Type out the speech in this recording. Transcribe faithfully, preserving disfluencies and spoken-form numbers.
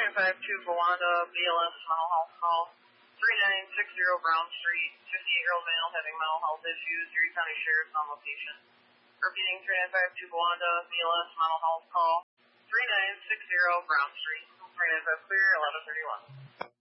nine five two Gowanda, B L S mental health call. three nine six zero Brown Street, fifty-eight-year-old male having mental health issues, Erie County Sheriff's on location. Repeating three nine five two Gowanda, B L S mental health call. three nine six zero Brown Street, three nine five clear, eleven thirty-one.